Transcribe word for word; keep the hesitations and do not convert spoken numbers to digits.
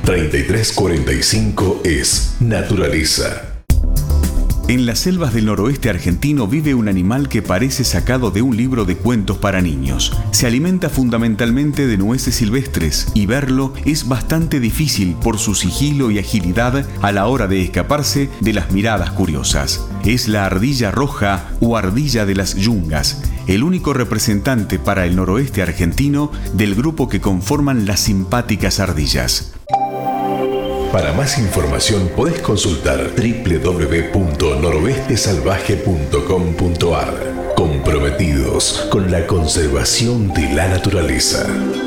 treinta y tres cuarenta y cinco es naturaleza. En las selvas del noroeste argentino vive un animal que parece sacado de un libro de cuentos para niños. Se alimenta fundamentalmente de nueces silvestres y verlo es bastante difícil por su sigilo y agilidad a la hora de escaparse de las miradas curiosas. Es la ardilla roja o ardilla de las yungas, el único representante para el noroeste argentino del grupo que conforman las simpáticas ardillas. Para más información podés consultar doble u doble u doble u punto noroeste salvaje punto com punto a r. Comprometidos con la conservación de la naturaleza.